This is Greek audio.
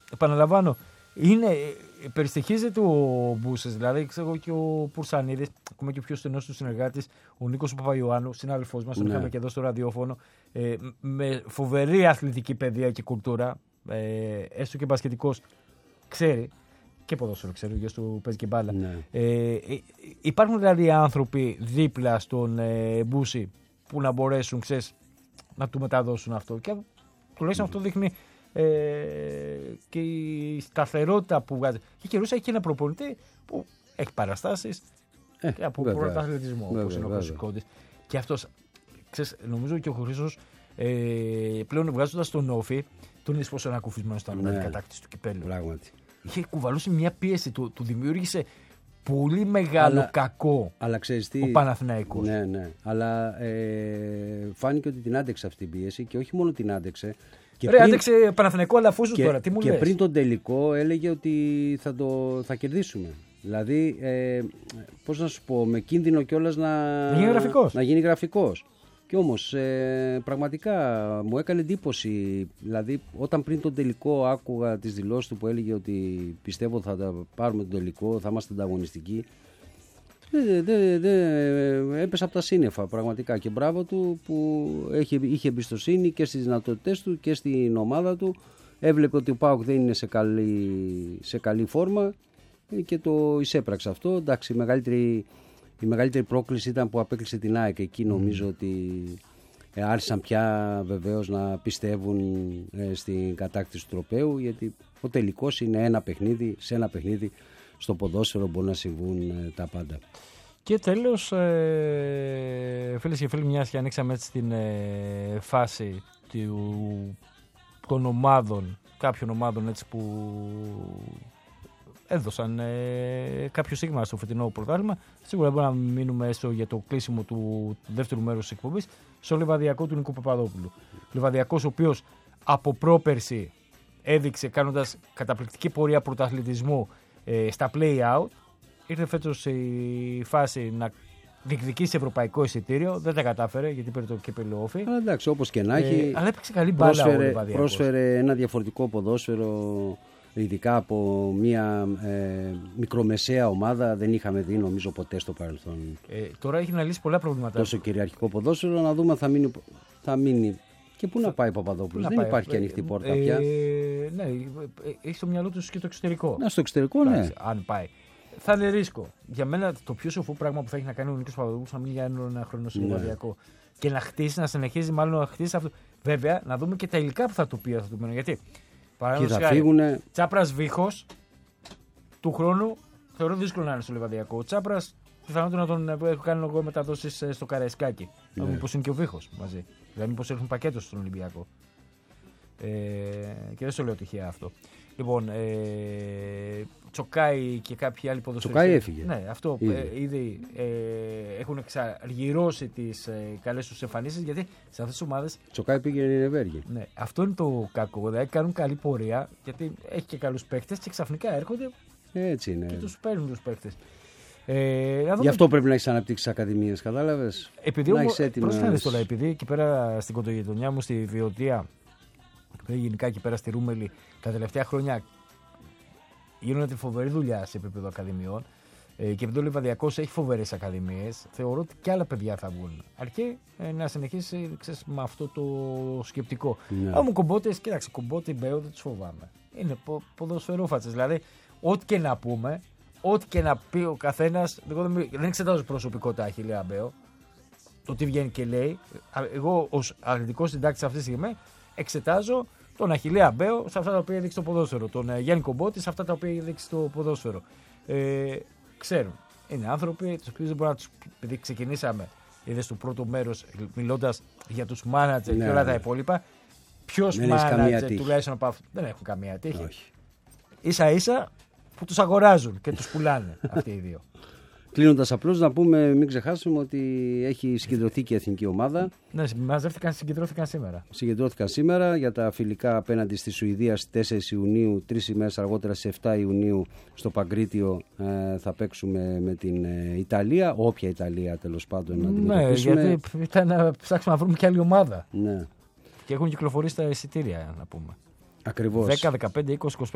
επαναλαμβάνω, περιστοιχίζεται ο Μπούσες, δηλαδή ξέρω και ο Πουρσανίδης, ακόμα και ο πιο στενός του συνεργάτης, ο Νίκος Παπαϊωάννου, συνάδελφός μας, τον είχαμε και εδώ στο ραδιόφωνο, με φοβερή αθλητική παιδεία και κουλτούρα, έστω και μπασκετικός, ξέρει. Και ποδόσφαιρο, ξέρω, γιος του παίζει και μπάλα. Ναι. Υπάρχουν δηλαδή άνθρωποι δίπλα στον Μπούση που να μπορέσουν, ξέρεις, να του μεταδώσουν αυτό. Και τουλάχιστον αυτό δείχνει και η σταθερότητα που βγάζει. Και καιρούς έχει και ένα προπονητή που έχει παραστάσεις και από πρωταθλητισμό, όπως είναι ο Χρυσικόντης. Και αυτός, ξέρεις, νομίζω και ο Χρήστος πλέον βγάζοντας τον Όφη, τον είδες πόσο ανακουφισμένος ήταν με την κατάκτηση του κυπέλλου. Πράγματι. Είχε κουβαλώσει μια πίεση, του δημιούργησε πολύ μεγάλο κακό, αλλά ξέρεις τι, ο Παναθηναϊκός. Ναι. Αλλά φάνηκε ότι την άντεξε αυτή την πίεση και όχι μόνο την άντεξε. Άντεξε Παναθηναϊκό, αλλά αφού σου τώρα, τι μου λες. Και πριν τον τελικό έλεγε ότι θα κερδίσουμε. Δηλαδή, πώς να σου πω, με κίνδυνο κιόλας να γίνει γραφικός. Και όμως πραγματικά μου έκανε εντύπωση, δηλαδή όταν πριν τον τελικό άκουγα τις δηλώσεις του που έλεγε ότι πιστεύω θα τα πάρουμε τον τελικό, θα είμαστε ανταγωνιστικοί, έπεσα από τα σύννεφα πραγματικά και μπράβο του που είχε εμπιστοσύνη και στις δυνατότητες του και στην ομάδα του, έβλεπε ότι ο ΠΑΟΚ δεν είναι σε καλή φόρμα και το εισέπραξε αυτό. Εντάξει, η μεγαλύτερη πρόκληση ήταν που απέκλεισε την ΑΕΚ. Εκεί νομίζω ότι άρχισαν πια βεβαίως να πιστεύουν στην κατάκτηση του τροπαίου, γιατί ο τελικός είναι ένα παιχνίδι. Σε ένα παιχνίδι στο ποδόσφαιρο μπορεί να συμβούν τα πάντα. Και τέλος, φίλες και φίλοι, μιας και ανοίξαμε έτσι την φάση των ομάδων, κάποιων ομάδων έτσι που έδωσαν κάποιο σύγμα στο φετινό πρωτάθλημα. Σίγουρα μπορούμε να μείνουμε έστω για το κλείσιμο του δεύτερου μέρους της εκπομπής στο Λιβαδιακό του Νικού Παπαδόπουλου. Λιβαδιακός, ο οποίος από πρόπερση έδειξε κάνοντας καταπληκτική πορεία πρωταθλητισμού στα play-out. Ήρθε φέτος η φάση να διεκδικήσει ευρωπαϊκό εισιτήριο. Δεν τα κατάφερε γιατί πήρε το κύπελλο Όφη. Αλλά εντάξει, όπως και να έχει. Αλλά έπαιξε καλή μπάλα ο Λιβαδιακός. Πρόσφερε ένα διαφορετικό ποδόσφαιρο. Ειδικά από μια μικρομεσαία ομάδα δεν είχαμε δει νομίζω ποτέ στο παρελθόν. Τώρα έχει να λύσει πολλά προβλήματα. Τόσο κυριαρχικό ποδόσφαιρο, να δούμε αν θα μείνει. Και πού να πάει ο Παπαδόπουλος, δεν υπάρχει και ανοιχτή πόρτα πια. Ναι, έχει στο μυαλό του και το εξωτερικό. Στο εξωτερικό, ναι. Αν πάει. Θα είναι ρίσκο. Για μένα το πιο σοφό πράγμα που θα έχει να κάνει ο Νίκος Παπαδόπουλος να μείνει για ένα χρόνο στο Λιβαδιακό. Και να χτίσει, να συνεχίζει μάλλον να χτίσει αυτό. Βέβαια, να δούμε και τα υλικά που θα του πει αυτό το μέλλον. Γιατί. Και θα φύγουνε. Τσάπρας Βίχος του χρόνου θεωρώ δύσκολο να είναι στο Λιβαδιακό. Ο Τσάπρας πιθανότατα να τον έχω κάνει εγώ μεταδόσεις στο Καραϊσκάκι. Ναι. Μήπως είναι και ο Βίχος μαζί. Δηλαδή, μήπως έρθουν πακέτο στον Ολυμπιακό. Και δεν σου λέω τυχαία αυτό. Λοιπόν, Τσοκάι και κάποιοι άλλοι ποδοσφαιριστές. Τσοκάι έφυγε. Ναι, αυτό ήδη έχουν εξαργυρώσει τις καλές τους εμφανίσεις, γιατί σε αυτές τις ομάδες. Τσοκάι πήγε η Νεβέργη. Ναι, αυτό είναι το κακό. Δηλαδή κάνουν καλή πορεία, γιατί έχει και καλούς παίκτες και ξαφνικά έρχονται. Έτσι είναι. Και τους παίρνουν τους παίκτες. Γι' αυτό πρέπει να έχεις αναπτύξει τις ακαδημίες, κατάλαβες. Επειδή όμως, επειδή εκεί πέρα στην κοντογειτονιά μου, στη Βιωτία, γενικά εκεί πέρα στη Ρούμελη, τα τελευταία χρόνια γίνονται φοβερή δουλειά σε επίπεδο ακαδημιών και επειδή ο Λιβαδιακός έχει φοβερές ακαδημίες, θεωρώ ότι και άλλα παιδιά θα βγουν. Αρκεί να συνεχίσει με αυτό το σκεπτικό. Ναι. Όμως Κομπότες, κοίταξε, Κομπότη, Μπέο δεν τους φοβάμαι. Είναι ποδοσφαιρόφατσες. Δηλαδή, ό,τι και να πούμε, ό,τι και να πει ο καθένας, δεν εξετάζω προσωπικότητα Αχιλλέα Μπέο, το τι βγαίνει και λέει. Εγώ ως αθλητικός συντάκτης αυτή τη στιγμή εξετάζω τον Αχιλλέα Μπέο σε αυτά τα οποία έδειξε το ποδόσφαιρο. Τον Γιάννη Κομπότη σε αυτά τα οποία έδειξε το ποδόσφαιρο. Ξέρουν. Είναι άνθρωποι, τους οποίους δεν μπορούμε να τους. Επειδή ξεκινήσαμε, είδες στο πρώτο μέρος, μιλώντας για τους μάνατζερ και όλα τα υπόλοιπα. Ποιος μάνατζερ τουλάχιστον από αυτό. Δεν έχουν καμία τύχη. Ίσα-ίσα που τους αγοράζουν και τους πουλάνε αυτοί οι δύο. Κλείνοντας απλώς να πούμε, μην ξεχάσουμε ότι έχει συγκεντρωθεί και η εθνική ομάδα. Ναι, συγκεντρώθηκαν σήμερα για τα φιλικά απέναντι στη Σουηδία στις 4 Ιουνίου, 3 ημέρες αργότερα στις 7 Ιουνίου στο Παγκρίτιο θα παίξουμε με την Ιταλία, όποια Ιταλία τέλος πάντων να αντιμετωπίσουμε. Ναι, γιατί ήταν να ψάξουμε να βρούμε και άλλη ομάδα. Ναι. Και έχουν κυκλοφορήσει τα εισιτήρια, να πούμε. Ακριβώς. 10, 15, 20, 25